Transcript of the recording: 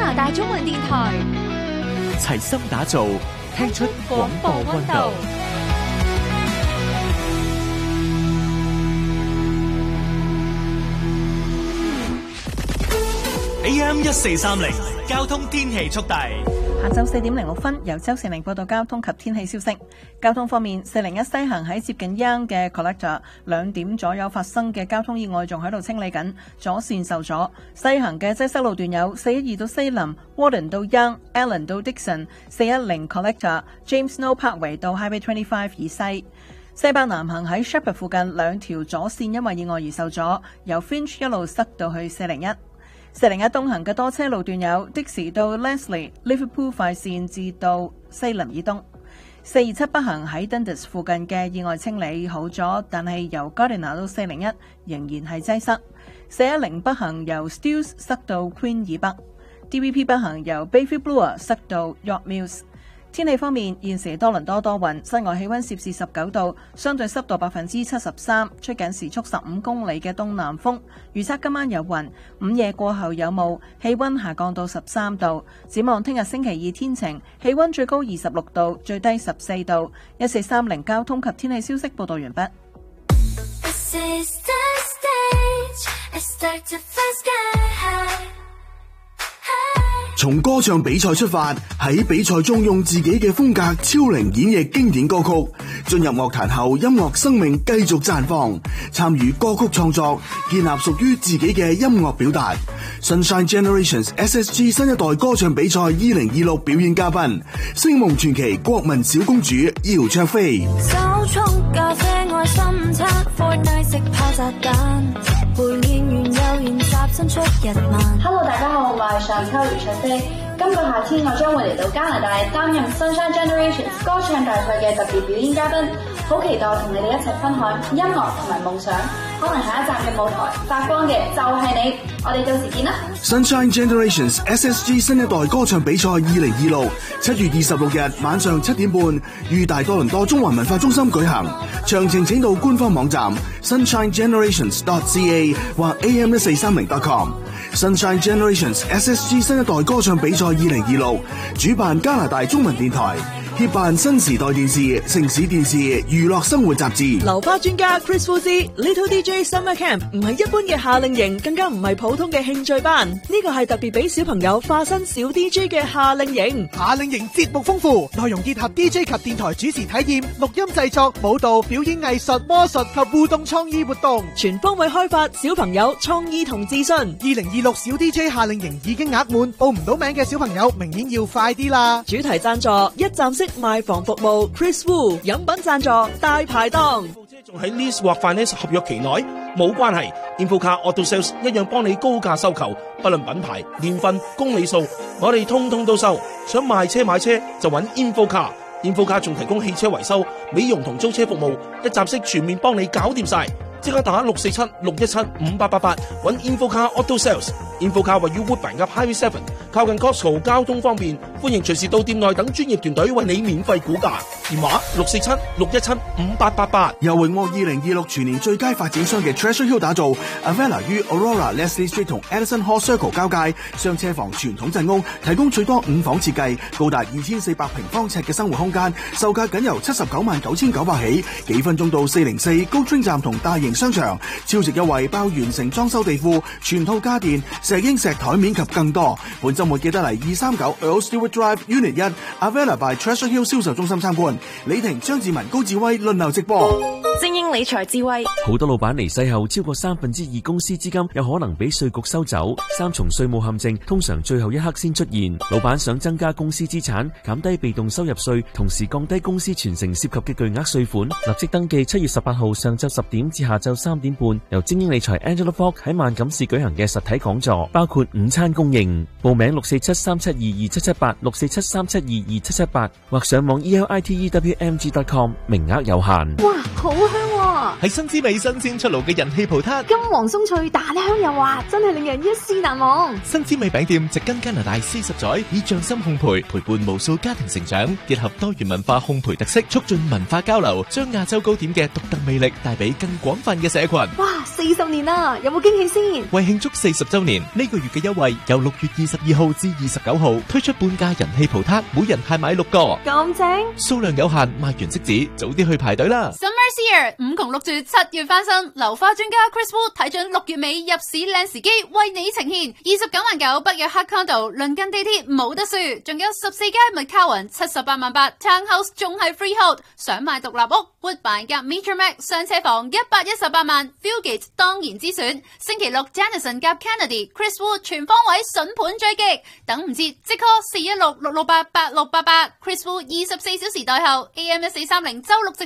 拿大中文電台， 齊心打造，聽出廣播溫度。AM1430交通天氣速遞。 下晝4點06分，由周善玲報道交通及天氣消息。交通方面，401西行喺接近 Yonge 嘅 Collector 2點左右發生嘅交通意外仲喺度清理緊，左線受阻。西行嘅擠塞路段有412到西林、Warden 到 Yonge、Allen 到 Dixon、410 Collector、James Snow Parkway 到 Highway 25以西。西北南行喺 Shepherd 附近兩條左線因為意外而受阻，由 Finch 一路塞到去401。401東行嘅多車路段有的士到 Leslie、Liverpool 快線至到西林以東。427北行喺 Dundas 附近嘅意外清理好咗，但係由 Gardiner 到401仍然係擠塞。410北行由 Steeles 塞到 Queen 以北。DVP 北行由 Bayfield Bloor 塞到 York Mills。天氣方面，現時多倫多多雲，室外氣溫攝氏19度，相對濕度73%，吹緊時速15公里嘅東南風。預測今晚有雲，午夜過後有霧，氣溫下降到13度。展望聽日星期二天晴，氣溫最高26度，最低14度。1430交通及天氣消息報道完畢。 從歌唱比賽出發，喺比賽中用自己嘅風格超齡演繹經典歌曲，進入樂壇後音樂生命繼續綻放，參與歌曲創作，建立屬於自己嘅音樂表達。Sunshine Generations SSG 新一代歌唱比賽2026表演嘉賓，星夢傳奇國民小公主姚焯菲。手沖咖啡愛心餐 ，Fortnite 食炮炸彈，背面原有研習新出日漫。 Hello， 大家好，我係上秋姚焯菲。今個夏天我將會嚟到加拿大擔任 Sunshine Generations 歌唱大賽嘅特別表演嘉賓，好期待同你哋一齊分享音樂同埋夢想。可能下一站嘅舞台發光嘅就係你，我哋到時見啦。 Sunshine Generations SSG 新一代歌唱比賽2026， 7月26日晚上7點半，於大多倫多中環文化中心舉行。詳情請到官方網站 sunshinegenerations.ca 或 am1430.com。Sunshine Generations SSG 新一代歌唱比賽2026，主辦加拿大中文電台，協辦新時代電視、城市電視、娛樂生活雜誌。 流花專家 Chris Fuzzy Little DJ Summer Camp 唔係一般嘅夏令營，更加唔係普通嘅興趣班，呢個係特別俾小朋友化身小 DJ 嘅夏令營。 夏令營節目豐富，內容結合 DJ 及電台主持體驗、錄音製作、舞蹈、表演藝術、魔術及互動創意活動， 全方位開發小朋友創意同自信。 2026小 DJ 夏令營已經額滿，報唔到名嘅小朋友明年要快啲啦。 主題贊助一站式賣房服務 Chris Wu， 飲品贊助大排檔。 仲喺 lease 或 finance 合約期內冇關係 ，InfoCar Auto Sales 一樣幫你高價收購，不論品牌、年份、公里數，我哋通通都收。想賣車買車就揾 InfoCar，InfoCar 仲提供汽車維修、美容同租車服務，一站式全面幫你搞掂晒。即刻打647-617-5888揾 InfoCar Auto Sales。InfoCar 位於 Woodbine 及 Highway 7，靠近 Costco， 交通方便，歡迎隨時到店內等專業團隊為你免費估價。電話647-617-5888。 由榮獲2026全年最佳發展商嘅 Treasure Hill 打造 ，Avella 於 Aurora、Leslie Street 同 Edison Hall Circle 交界，雙車房傳統鎮屋，提供最多5房設計，高達2400平方尺嘅生活空間，售價僅由799900起，幾分鐘到404高端站同大型商場，超值優惠包完成裝修地庫、全套家電、石英石台面及更多。本週末記得嚟239 Earl Stewart Drive Unit 1 Avella by Treasure Hill 銷售中心參觀。李婷、張志文、高志威輪流直播。 精英理財智慧。好多老闆離世後，超過2/3公司資金有可能俾稅局收走。三重稅務陷阱通常最後一刻先出現。老闆想增加公司資產，減低被動收入稅，同時降低公司傳承涉及嘅巨額稅款，立即登記7月18號上晝10點至下晝3點半，由精英理財 Angela Fogg 喺萬錦市舉行嘅實體講座，包括午餐供應。報名647-372-2778 647-372-2778或上網 elitewmg.com， 名額有限。 哇，好香喎！ 喎。 係新滋味新鮮出爐嘅人氣葡撻， 金黃鬆脆，大咧香又滑，真係令人一試難忘。 新滋味餅店植根加拿大40載，以匠心烘焙陪伴無數家庭成長，結合多元文化烘焙特色，促進文化交流，將亞洲糕點嘅獨特魅力帶俾更廣泛嘅社群。 哇，40年啦，有冇驚喜先？ 為慶祝40週年，呢個月嘅優惠由6月22號至29號推出半價人氣葡撻，每人限買6個， 咁正， 數量有限，賣完即止，早啲去排隊啦。 Summer's here， 5窮6絕7月翻身，流花專家 Chris Wu 睇準6月尾入市靚時機，為你呈現29.9萬北約黑 condo， 鄰近地鐵冇得輸，仲有14間McCowan 78萬8 Townhouse 仲係 freehold， 想買獨立屋 Woodbine 夾 Metromax 上車房118萬 Fieldgate 當然之選，星期六 Janison 夾 Kennedy Chris Wu 全方位筍盤追擊，等唔切即 call 416-668-8688 Chris Wu 24小時代後 AM 1430周6